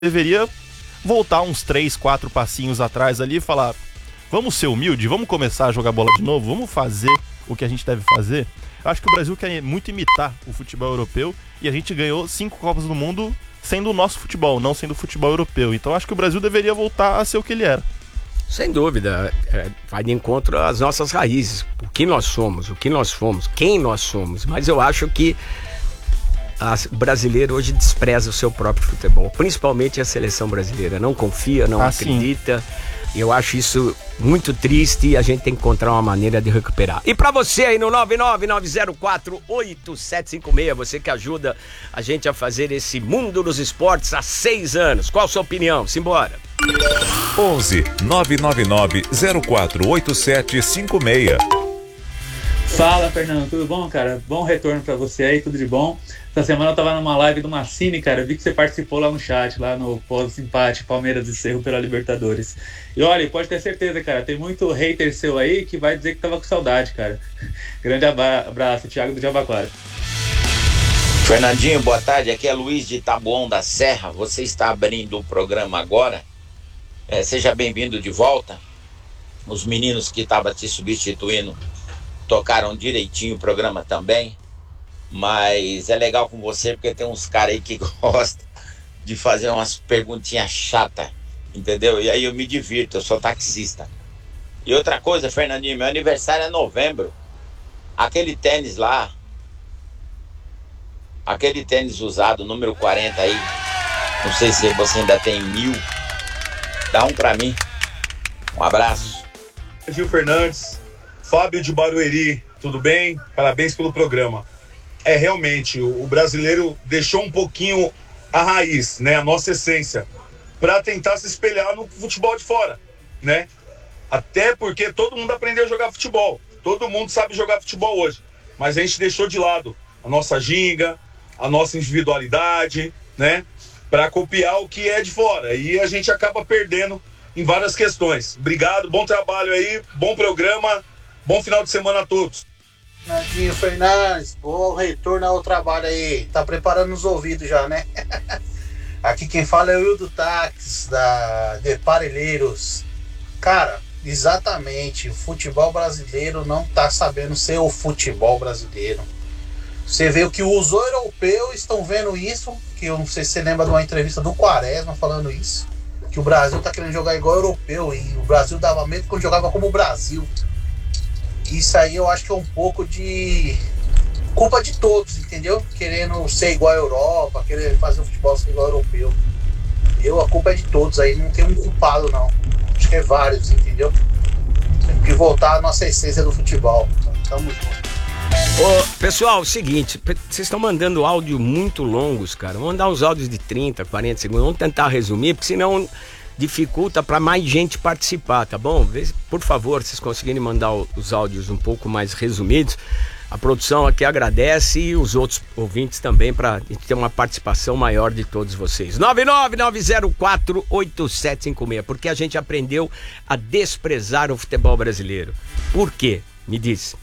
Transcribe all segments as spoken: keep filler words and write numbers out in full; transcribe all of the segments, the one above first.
deveria voltar uns três, quatro passinhos atrás ali e falar: vamos ser humilde, vamos começar a jogar bola de novo, vamos fazer o que a gente deve fazer. Eu acho que o Brasil quer muito imitar o futebol europeu e a gente ganhou cinco Copas do Mundo sendo o nosso futebol, não sendo o futebol europeu. Então acho que o Brasil deveria voltar a ser o que ele era. Sem dúvida, é, vai de encontro às nossas raízes, o que nós somos, o que nós fomos, quem nós somos. Mas eu acho que o brasileiro hoje despreza o seu próprio futebol, principalmente a seleção brasileira. Não confia, não ah, acredita. Sim. Eu acho isso muito triste e a gente tem que encontrar uma maneira de recuperar. E pra você aí no nove nove nove zero quatro oito sete cinco seis, você que ajuda a gente a fazer esse mundo dos esportes há seis anos. Qual a sua opinião? Simbora. onze nove nove nove zero quatro oito sete cinco seis. Fala, Fernando, tudo bom, cara? Bom retorno pra você aí, tudo de bom. Essa semana eu tava numa live do Massini, cara, eu vi que você participou lá no chat, lá no pós-empate Palmeiras e Cerro pela Libertadores. E olha, pode ter certeza, cara, tem muito hater seu aí que vai dizer que tava com saudade, cara. Grande abraço, Thiago do Jabaquara. Fernandinho, boa tarde, aqui é Luiz de Taboão da Serra, você está abrindo o programa agora, é, seja bem-vindo de volta. Os meninos que estavam te substituindo tocaram direitinho o programa também, mas é legal com você porque tem uns caras aí que gostam de fazer umas perguntinhas chatas, entendeu? E aí eu me divirto, eu sou taxista. E outra coisa, Fernandinho, meu aniversário é novembro. Aquele tênis lá, aquele tênis usado, número quarenta aí, não sei se você ainda tem mil, dá um pra mim. Um abraço. Gil Fernandes, Fábio de Barueri, tudo bem? Parabéns pelo programa. É, realmente, o brasileiro deixou um pouquinho a raiz, né, a nossa essência, para tentar se espelhar no futebol de fora, né? Até porque todo mundo aprendeu a jogar futebol, todo mundo sabe jogar futebol hoje, mas a gente deixou de lado a nossa ginga, a nossa individualidade, né, para copiar o que é de fora, e a gente acaba perdendo em várias questões. Obrigado, bom trabalho aí, bom programa, bom final de semana a todos. Nadinho Fernandes, bom retorno ao trabalho aí. Tá preparando os ouvidos já, né? Aqui quem fala é o Hildo Táxi, da de Parelheiros. Cara, exatamente, o futebol brasileiro não tá sabendo ser o futebol brasileiro. Você vê o que os europeus estão vendo isso, que eu não sei se você lembra de uma entrevista do Quaresma falando isso, que o Brasil tá querendo jogar igual europeu, e o Brasil dava medo quando jogava como o Brasil. Isso aí eu acho que é um pouco de culpa de todos, entendeu? Querendo ser igual a Europa, querer fazer o futebol ser igual ao europeu. Eu, a culpa é de todos aí, não tem um culpado não. Acho que é vários, entendeu? Tem que voltar à nossa essência do futebol. Tamo junto. Ô, pessoal, é o seguinte, vocês estão mandando áudio muito longos, cara. Vamos mandar uns áudios de trinta, quarenta segundos. Vamos tentar resumir, porque senão dificulta para mais gente participar, tá bom? Por favor, vocês conseguirem mandar os áudios um pouco mais resumidos. A produção aqui agradece e os outros ouvintes também, para ter uma participação maior de todos vocês. nove nove nove zero quatro oito sete cinco seis, porque a gente aprendeu a desprezar o futebol brasileiro. Por quê? Me diz.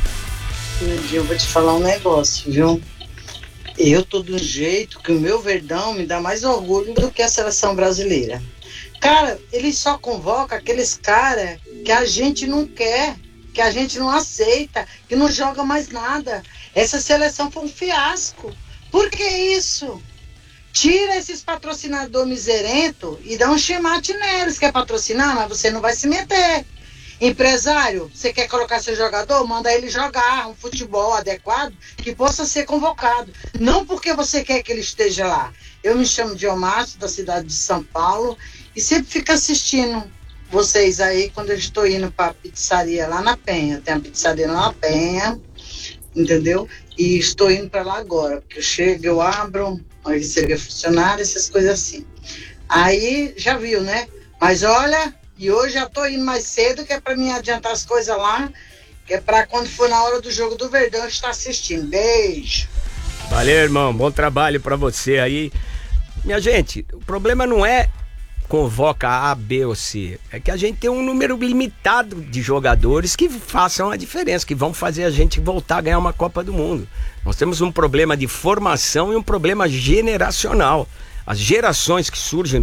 Eu vou te falar um negócio, viu? Eu tô de um jeito que o meu Verdão me dá mais orgulho do que a seleção brasileira. Cara, ele só convoca aqueles caras que a gente não quer, que a gente não aceita, que não joga mais nada. Essa seleção foi um fiasco. Por que isso? Tira esses patrocinadores miserentos e dá um chemate neles. Quer patrocinar, mas você não vai se meter. Empresário, você quer colocar seu jogador? Manda ele jogar um futebol adequado que possa ser convocado. Não porque você quer que ele esteja lá. Eu me chamo Diomácio, da cidade de São Paulo, e sempre fico assistindo vocês aí quando eu estou indo para a pizzaria lá na Penha. Tem a pizzaria lá na Penha, entendeu? E estou indo para lá agora, porque eu chego, eu abro, aí receber funcionário, essas coisas assim. Aí, já viu, né? Mas olha, e hoje já estou indo mais cedo, que é para me adiantar as coisas lá, que é para quando for na hora do jogo do Verdão eu estar assistindo. Beijo! Valeu, irmão, bom trabalho para você aí. Minha gente, o problema não é convoca A, B ou C, é que a gente tem um número limitado de jogadores que façam a diferença, que vão fazer a gente voltar a ganhar uma Copa do Mundo. Nós temos um problema de formação e um problema generacional. as gerações que surgem